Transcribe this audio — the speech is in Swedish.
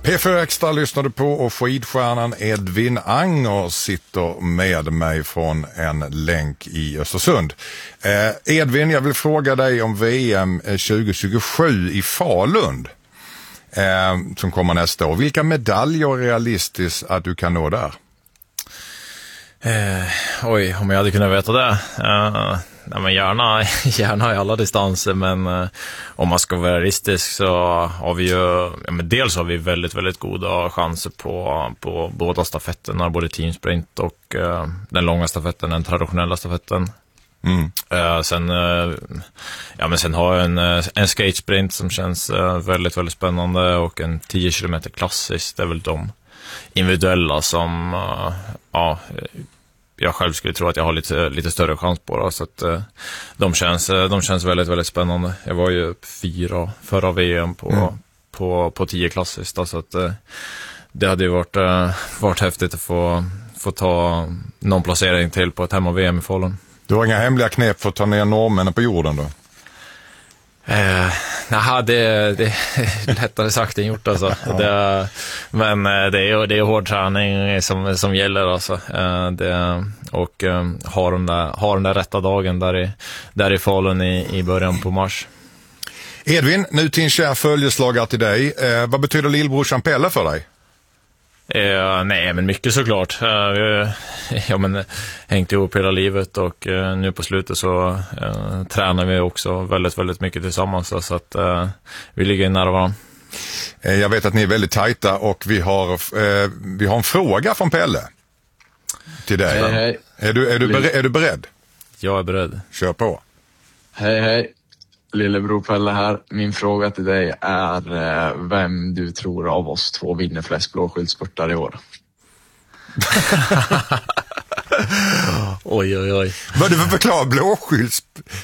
P4 Extra lyssnade på och skidstjärnan Edvin Anger sitter med mig från en länk i Östersund. Edvin, jag vill fråga dig om VM 2027 i Falun som kommer nästa år. Vilka medaljer är realistiskt att du kan nå där? Om jag hade kunnat veta det. Nej, men gärna i alla distanser, men om man ska vara realistisk så har vi ju, dels har vi väldigt, väldigt goda chanser på båda stafetterna, både teamsprint och den långa stafetten, den traditionella stafetten. Sen har jag en skatesprint som känns väldigt, väldigt spännande, och en 10 km klassiskt. Det är väl de individuella som jag själv skulle tro att jag har lite större chans på då, så att de känns väldigt, väldigt spännande. Jag var ju 4 förra VM på 10 klassiskt då, så att det hade ju varit häftigt att få ta någon placering till på ett hemma-VM i Falun. Du har inga hemliga knep för att ta ner norrmännen på jorden då? Det är lättare sagt än gjort alltså. Men det är hård träning som gäller alltså. Och har den där rätta dagen där i Falun i början på mars. Edvin, nu till en kär följeslagare till dig. Vad betyder lillbrorsan Pelle för dig? Nej, men mycket såklart. Vi har hängt ihop hela livet, och nu på slutet så tränar vi också väldigt, väldigt mycket tillsammans, så att vi ligger nära varandra. Jag vet att ni är väldigt tajta, och vi har en fråga från Pelle till dig. Hej. Är du beredd? Jag är beredd. Kör på. Hej. Lillebror Pelle här. Min fråga till dig är vem du tror av oss 2 vinner flest blåskyltspurtar i år. Oj. Vad du får förklara